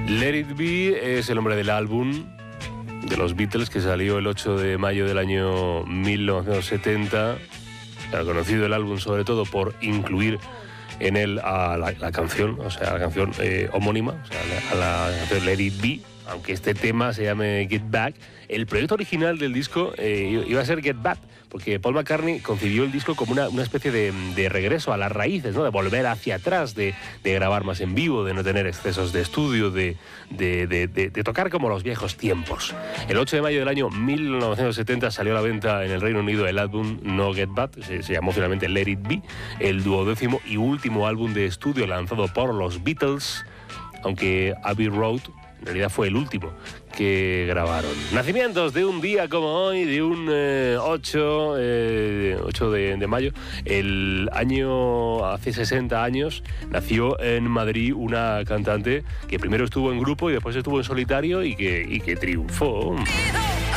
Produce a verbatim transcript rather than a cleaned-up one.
Let It Be es el nombre del álbum de los Beatles que salió el ocho de mayo del año mil novecientos setenta. Ha conocido el álbum sobre todo por incluir en él a la, la canción, o sea, la canción eh, homónima, o sea, a la, a la canción Let It Be, aunque este tema se llame Get Back. El proyecto original del disco eh, iba a ser Get Back, porque Paul McCartney concibió el disco como una, una especie de, de regreso a las raíces, ¿no? De volver hacia atrás, de, de grabar más en vivo, de no tener excesos de estudio, de, de, de, de, de tocar como los viejos tiempos. El ocho de mayo del año mil novecientos setenta salió a la venta en el Reino Unido el álbum No Get Back, se, se llamó finalmente Let It Be, el duodécimo y último álbum de estudio lanzado por los Beatles, aunque Abbey Road en realidad fue el último que grabaron. Nacimientos de un día como hoy, de un eh, ocho, eh, ocho de, de mayo. El año, hace sesenta años, nació en Madrid una cantante que primero estuvo en grupo y después estuvo en solitario y que, y que triunfó.